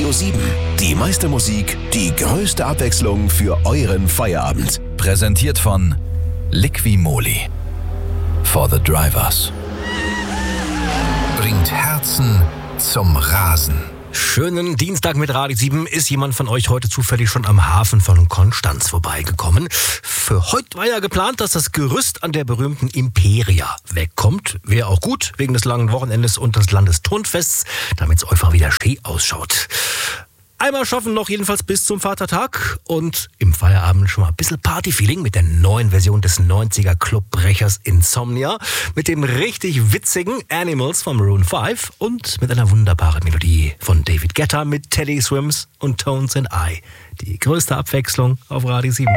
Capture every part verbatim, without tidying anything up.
Radio sieben. Die meiste Musik, die größte Abwechslung für euren Feierabend. Präsentiert von Liqui-Moly. For the Drivers. Bringt Herzen zum Rasen. Schönen Dienstag mit Radio sieben. Ist jemand von euch heute zufällig schon am Hafen von Konstanz vorbeigekommen? Für heute war ja geplant, dass das Gerüst an der berühmten Imperia wegkommt. Wäre auch gut, wegen des langen Wochenendes und des Landesturnfests, damit es einfach wieder schön ausschaut. Einmal schaffen noch jedenfalls bis zum Vatertag und im Feierabend schon mal ein bisschen Partyfeeling mit der neuen Version des neunziger Clubbrechers Insomnia, mit dem richtig witzigen Animals von Maroon fünf und mit einer wunderbaren Melodie von David Guetta mit Teddy Swims und Tones and I. Die größte Abwechslung auf Radio sieben.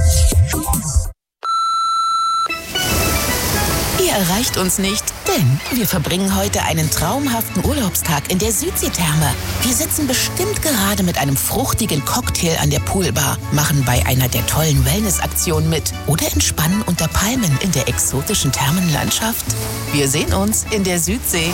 Ihr erreicht uns nicht, denn wir verbringen heute einen traumhaften Urlaubstag in der Südseetherme. Wir sitzen bestimmt gerade mit einem fruchtigen Cocktail an der Poolbar, machen bei einer der tollen Wellnessaktionen mit oder entspannen unter Palmen in der exotischen Thermenlandschaft. Wir sehen uns in der Südsee.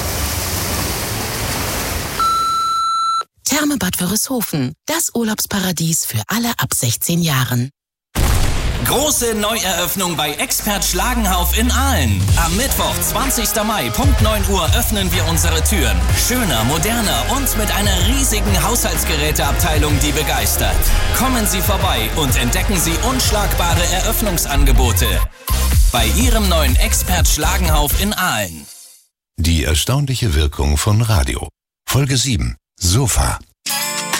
Therme Bad Wörishofen, das Urlaubsparadies für alle ab sechzehn Jahren. Große Neueröffnung bei Expert Schlagenhauf in Aalen. Am Mittwoch, zwanzigsten Mai, Punkt neun Uhr, öffnen wir unsere Türen. Schöner, moderner und mit einer riesigen Haushaltsgeräteabteilung, die begeistert. Kommen Sie vorbei und entdecken Sie unschlagbare Eröffnungsangebote bei Ihrem neuen Expert Schlagenhauf in Aalen. Die erstaunliche Wirkung von Radio. Folge sieben. Sofa.